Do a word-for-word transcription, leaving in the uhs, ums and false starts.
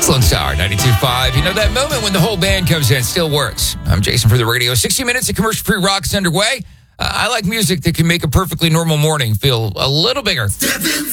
Lone Star, ninety-two point five. You know, that moment when the whole band comes in still works. I'm Jason for the radio. sixty minutes of commercial-free rock's underway. Uh, I like music that can make a perfectly normal morning feel a little bigger.